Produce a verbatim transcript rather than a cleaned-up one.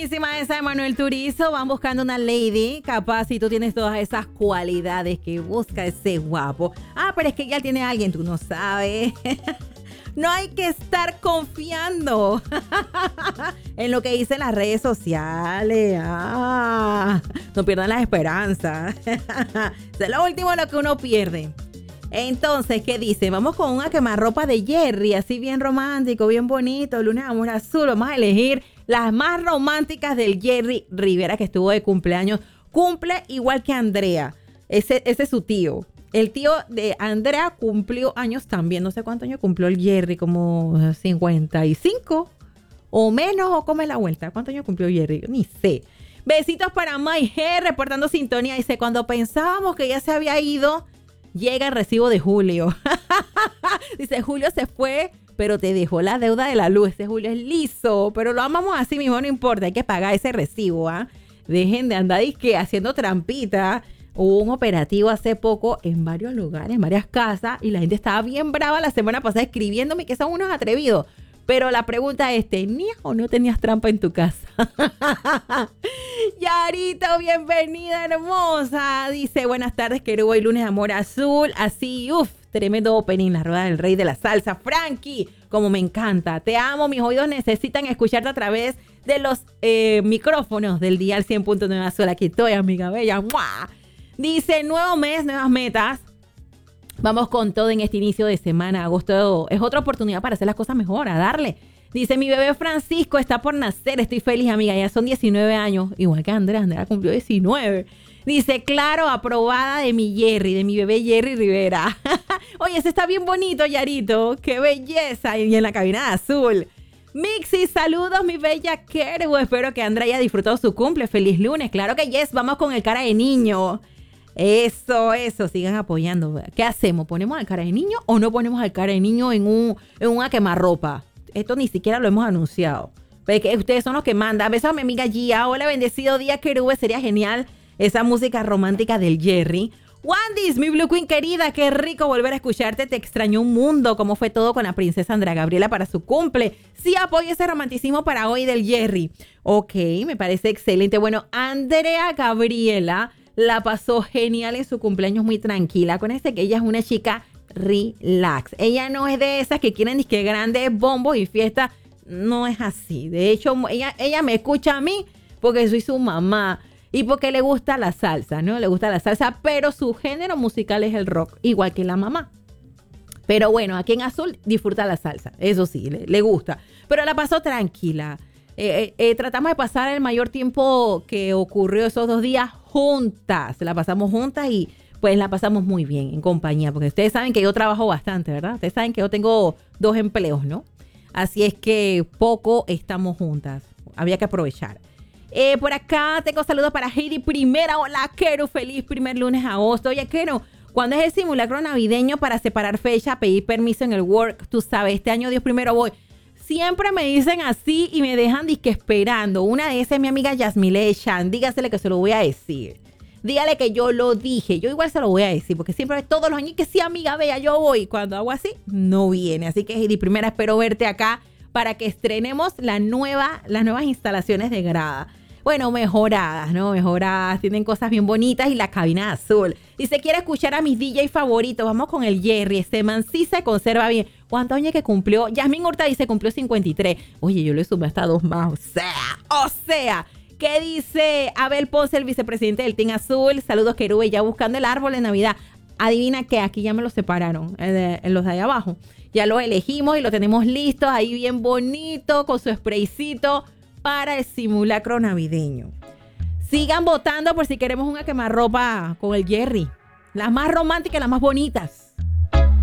Buenísima esa de Manuel Turizo. Van buscando una lady. Capaz si tú tienes todas esas cualidades que busca ese guapo. Ah, pero es que ya tiene a alguien, tú no sabes. No hay que estar confiando en lo que dicen las redes sociales. Ah, no pierdan las esperanzas. Es lo último lo que uno pierde. Entonces, ¿qué dice? Vamos con una quemarropa de Jerry, así bien romántico, bien bonito, lunes amor azul. Vamos a elegir las más románticas del Jerry Rivera, que estuvo de cumpleaños. Cumple igual que Andrea. Ese, ese es su tío. El tío de Andrea cumplió años también. No sé cuántos años cumplió el Jerry, como cincuenta y cinco o menos, o come la vuelta. ¿Cuántos años cumplió Jerry? Ni sé. Besitos para May G, reportando sintonía. Dice, cuando pensábamos que ya se había ido, llega el recibo de Julio. Dice, Julio se fue, pero te dejó la deuda de la luz. Ese Julio es liso, pero lo amamos así mismo, no importa. Hay que pagar ese recibo, ¿ah? ¿eh? Dejen de andar disque haciendo trampita. Hubo un operativo hace poco en varios lugares, en varias casas, y la gente estaba bien brava la semana pasada escribiéndome que son unos atrevidos. Pero la pregunta es, ¿tenías o no tenías trampa en tu casa? Yarito, bienvenida, hermosa. Dice, buenas tardes, querido, y lunes amor azul. Así, uff, tremendo opening, la rueda del rey de la salsa. Frankie, como me encanta. Te amo, mis oídos necesitan escucharte a través de los eh, micrófonos del dial cien punto nueve azul. Aquí estoy, amiga bella. ¡Mua! Dice, nuevo mes, nuevas metas. Vamos con todo en este inicio de semana. Agosto es otra oportunidad para hacer las cosas mejor, a darle. Dice, mi bebé Francisco está por nacer. Estoy feliz, amiga. Ya son diecinueve años. Igual que Andrea. Andrea cumplió diecinueve. Dice, claro, aprobada de mi Jerry, de mi bebé Jerry Rivera. Oye, ese está bien bonito, Yarito. Qué belleza. Y en la cabina de azul. Mixi, saludos, mi bella Keru. Espero que Andrea haya disfrutado su cumple. Feliz lunes. Claro que yes. Vamos con el cara de niño. Eso, eso, sigan apoyando. ¿Qué hacemos? ¿Ponemos al cara de niño o no ponemos al cara de niño en, un, en una quemarropa? Esto ni siquiera lo hemos anunciado. Porque ustedes son los que mandan. Besos a mi amiga Gia. Hola, bendecido día, querube. Sería genial esa música romántica del Jerry. Wandis, mi Blue Queen querida, qué rico volver a escucharte. Te extrañó un mundo. ¿Cómo fue todo con la princesa Andrea Gabriela para su cumple? Sí, apoyo ese romanticismo para hoy del Jerry. Ok, me parece excelente. Bueno, Andrea Gabriela la pasó genial en su cumpleaños, muy tranquila. Acuérdense que ella es una chica relax. Ella no es de esas que quieren disque grandes bombos y fiestas. No es así. De hecho, ella, ella me escucha a mí porque soy su mamá y porque le gusta la salsa, ¿no? Le gusta la salsa, pero su género musical es el rock, igual que la mamá. Pero bueno, aquí en Azul disfruta la salsa. Eso sí, le, le gusta. Pero la pasó tranquila. Eh, eh, tratamos de pasar el mayor tiempo que ocurrió esos dos días juntas. La pasamos juntas y pues la pasamos muy bien en compañía. Porque ustedes saben que yo trabajo bastante, ¿verdad? Ustedes saben que yo tengo dos empleos, ¿no? Así es que poco estamos juntas. Había que aprovechar. Eh, por acá tengo saludos para Heidi Primera. Hola, Kero. Feliz primer lunes de agosto. Oye, Kero, ¿cuándo es el simulacro navideño para separar fecha, pedir permiso en el work? Tú sabes, este año Dios primero voy. Siempre me dicen así y me dejan disque esperando. Una de esas es mi amiga Yasmile Chan. Dígasele que se lo voy a decir. Dígale que yo lo dije. Yo igual se lo voy a decir porque siempre todos los años que sí, amiga, vea, yo voy. Cuando hago así, no viene. Así que, Heidi Primera, espero verte acá para que estrenemos la nueva, las nuevas instalaciones de grada. Bueno, mejoradas, ¿no? Mejoradas. Tienen cosas bien bonitas y la cabina azul. Dice, quiere escuchar a mis D J favoritos. Vamos con el Jerry. Este man sí se conserva bien. ¿Cuántos años que cumplió? Yasmín Hurta dice, cumplió cincuenta y tres. Oye, yo le sumé hasta dos más. O sea, o sea. ¿Qué dice Abel Ponce, el vicepresidente del Team Azul? Saludos, querube. Ya buscando el árbol de Navidad. Adivina qué, aquí ya me lo separaron. En, en los de ahí abajo. Ya lo elegimos y lo tenemos listo. Ahí bien bonito, con su spraycito para el simulacro navideño. Sigan votando por si queremos una quemarropa con el Jerry. Las más románticas, las más bonitas.